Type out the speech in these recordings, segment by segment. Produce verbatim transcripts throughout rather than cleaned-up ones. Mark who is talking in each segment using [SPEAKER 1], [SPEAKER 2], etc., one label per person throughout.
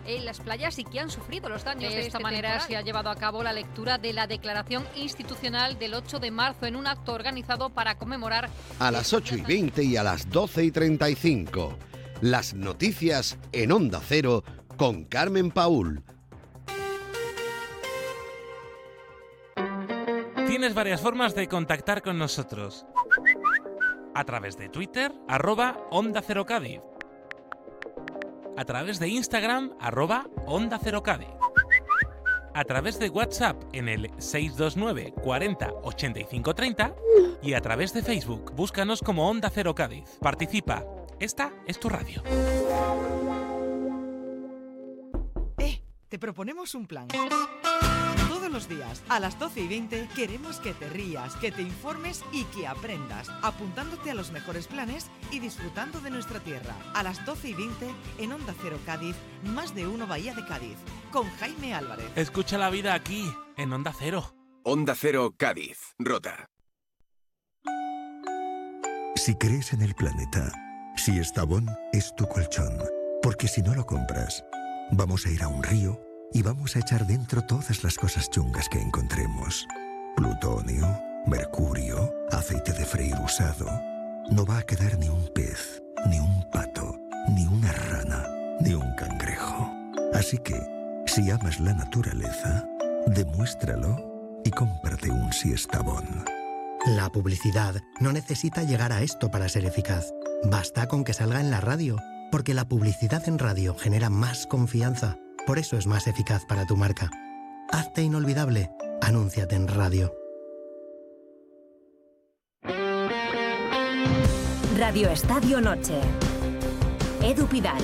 [SPEAKER 1] en las playas y que han sufrido los daños de,
[SPEAKER 2] de
[SPEAKER 1] esta
[SPEAKER 2] este
[SPEAKER 1] manera
[SPEAKER 2] temporal.
[SPEAKER 1] Se ha llevado a cabo la lectura de la declaración institucional del ocho de marzo en un acto organizado para conmemorar...
[SPEAKER 3] A las ocho y veinte y a las doce y treinta y cinco. Las noticias en Onda Cero con Carmen Paúl.
[SPEAKER 4] Tienes varias formas de contactar con nosotros. A través de Twitter, arroba Onda Cero Cádiz. A través de Instagram, arroba Onda Cero Cádiz. A través de WhatsApp en el seis dos nueve cuarenta ochenta y cinco treinta y a través de Facebook, búscanos como Onda Cero Cádiz. Participa. Esta es tu radio.
[SPEAKER 5] Eh, te proponemos un plan. Todos los días, a las doce y veinte, queremos que te rías, que te informes y que aprendas, apuntándote a los mejores planes y disfrutando de nuestra tierra. A las doce y veinte, en Onda Cero Cádiz, Más de Uno Bahía de Cádiz, con Jaime Álvarez.
[SPEAKER 4] Escucha la vida aquí, en Onda Cero.
[SPEAKER 6] Onda Cero Cádiz, Rota.
[SPEAKER 7] Si crees en el planeta, si Estavón es tu colchón, porque si no lo compras, vamos a ir a un río y vamos a echar dentro todas las cosas chungas que encontremos. Plutonio, mercurio, aceite de freír usado. No va a quedar ni un pez, ni un pato, ni una rana, ni un cangrejo. Así que, si amas la naturaleza, demuéstralo y cómprate un Siestabón.
[SPEAKER 8] La publicidad no necesita llegar a esto para ser eficaz. Basta con que salga en la radio, porque la publicidad en radio genera más confianza. Por eso es más eficaz para tu marca. Hazte inolvidable. Anúnciate en radio.
[SPEAKER 9] Radio Estadio Noche. Edu Pidal.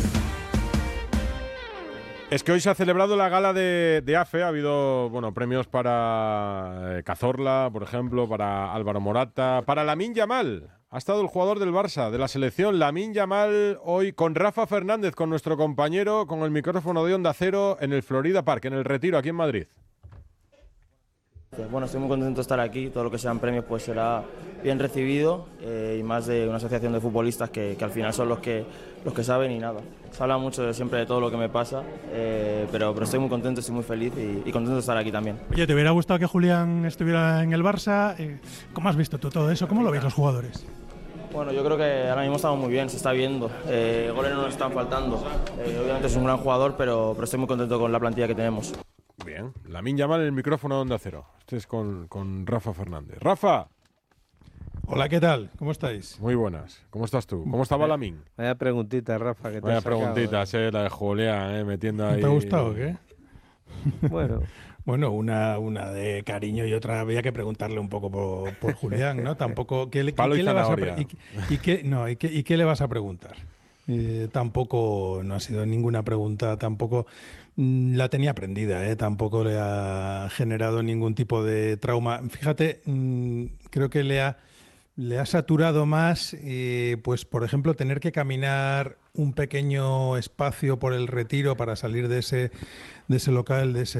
[SPEAKER 10] Es que hoy se ha celebrado la gala de, de A F E. Ha habido, bueno, premios para eh, Cazorla, por ejemplo, para Álvaro Morata, para Lamine Yamal. Ha estado el jugador del Barça, de la selección, Lamine Yamal, hoy con Rafa Fernández, con nuestro compañero, con el micrófono de Onda Cero, en el Florida Park, en el Retiro, aquí en Madrid.
[SPEAKER 11] Bueno, estoy muy contento de estar aquí. Todo lo que sean premios pues será bien recibido, eh, y más de una asociación de futbolistas que, que al final son los que, los que saben y nada. Se habla mucho de, siempre de todo lo que me pasa, eh, pero, pero estoy muy contento, estoy muy feliz y, y contento de estar aquí también.
[SPEAKER 12] Oye, ¿te hubiera gustado que Julián estuviera en el Barça? Eh, ¿Cómo has visto tú todo eso? ¿Cómo lo ves los jugadores?
[SPEAKER 11] Bueno, yo creo que ahora mismo estamos muy bien, se está viendo. Eh, goles no nos están faltando. Eh, obviamente es un gran jugador, pero, pero estoy muy contento con la plantilla que tenemos.
[SPEAKER 10] Bien, Lamine Yamal en el micrófono de Onda Cero. Este es con, con Rafa Fernández. ¡Rafa!
[SPEAKER 12] Hola, ¿qué tal? ¿Cómo estáis?
[SPEAKER 10] Muy buenas. ¿Cómo estás tú? ¿Cómo estaba Lamine?
[SPEAKER 13] Vaya preguntita, Rafa, que te
[SPEAKER 10] Vaya
[SPEAKER 13] has sacado,
[SPEAKER 10] preguntitas, eh, la de Julián, eh, metiendo ahí...
[SPEAKER 12] ¿Te ha gustado o qué?
[SPEAKER 13] Bueno...
[SPEAKER 12] Bueno, una, una de cariño y otra había que preguntarle un poco por, por Julián, ¿no? Tampoco... ¿qué le,
[SPEAKER 10] Palo
[SPEAKER 12] ¿qué
[SPEAKER 10] y
[SPEAKER 12] le vas a
[SPEAKER 10] zanahoria.
[SPEAKER 12] pre- y, y qué, no, y, qué, ¿Y qué le vas a preguntar? Eh, tampoco no ha sido ninguna pregunta, tampoco mm, la tenía aprendida, ¿eh? Tampoco le ha generado ningún tipo de trauma. Fíjate, mm, creo que le ha, le ha saturado más, eh, pues por ejemplo, tener que caminar un pequeño espacio por el Retiro para salir de ese de ese local, de ese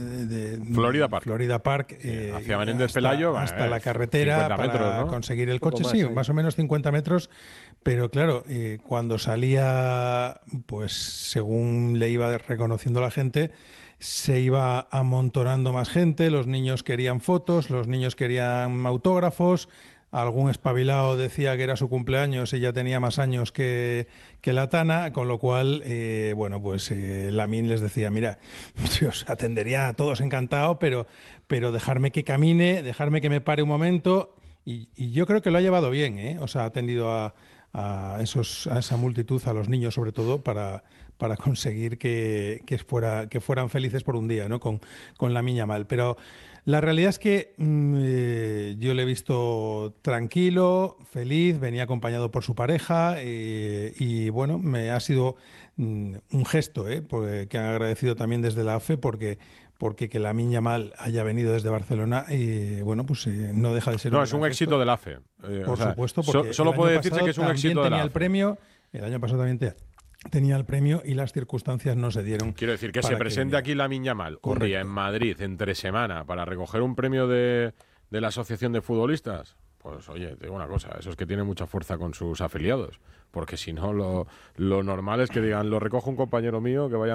[SPEAKER 12] de, de
[SPEAKER 10] Florida Park.
[SPEAKER 12] Florida Park eh,
[SPEAKER 10] Hacia Menéndez
[SPEAKER 12] hasta,
[SPEAKER 10] Pelayo,
[SPEAKER 12] hasta
[SPEAKER 10] eh,
[SPEAKER 12] la carretera
[SPEAKER 10] cincuenta metros,
[SPEAKER 12] para
[SPEAKER 10] ¿no?
[SPEAKER 12] conseguir el
[SPEAKER 13] Un poco
[SPEAKER 12] coche,
[SPEAKER 13] más,
[SPEAKER 12] sí,
[SPEAKER 13] sí.
[SPEAKER 12] más o menos cincuenta metros, pero claro, eh, cuando salía, pues según le iba reconociendo la gente, se iba amontonando más gente, los niños querían fotos, los niños querían autógrafos. Algún espabilado decía que era su cumpleaños y ya tenía más años que, que la Tana, con lo cual, eh, bueno, pues eh, Lamine les decía, mira, yo os atendería a todos encantado, pero, pero dejarme que camine, dejarme que me pare un momento, y, y yo creo que lo ha llevado bien, ¿eh? O sea, ha atendido a, a, esos, a esa multitud, a los niños sobre todo, para, para conseguir que, que, fuera, que fueran felices por un día, ¿no? Con, con Lamine Yamal. Pero la realidad es que mmm, eh, yo le he visto tranquilo, feliz, venía acompañado por su pareja, eh, y bueno, me ha sido mmm, un gesto, ¿eh? Porque, que han agradecido también desde la A F E, porque, porque que Lamine Yamal haya venido desde Barcelona, y bueno, pues eh, no deja de ser
[SPEAKER 10] No,
[SPEAKER 12] un
[SPEAKER 10] es un
[SPEAKER 12] gran
[SPEAKER 10] éxito
[SPEAKER 12] gesto.
[SPEAKER 10] de la A F E. Eh,
[SPEAKER 12] Por
[SPEAKER 10] o sea,
[SPEAKER 12] supuesto,
[SPEAKER 10] so-
[SPEAKER 12] porque
[SPEAKER 10] solo
[SPEAKER 12] el
[SPEAKER 10] puede
[SPEAKER 12] año
[SPEAKER 10] decirse
[SPEAKER 12] pasado
[SPEAKER 10] que es un
[SPEAKER 12] también
[SPEAKER 10] éxito de la
[SPEAKER 12] tenía
[SPEAKER 10] A
[SPEAKER 12] el
[SPEAKER 10] F E.
[SPEAKER 12] premio, el año pasado también te- tenía el premio y las circunstancias no se dieron.
[SPEAKER 10] Quiero decir, que
[SPEAKER 12] para
[SPEAKER 10] se presente
[SPEAKER 12] viniera.
[SPEAKER 10] aquí Lamine Yamal un
[SPEAKER 12] Correcto.
[SPEAKER 10] día en Madrid, entre semana, para recoger un premio de, de la Asociación de Futbolistas. Pues oye, te digo una cosa, eso es que tiene mucha fuerza con sus afiliados. Porque si no, lo, lo normal es que digan, lo recoge un compañero mío que vaya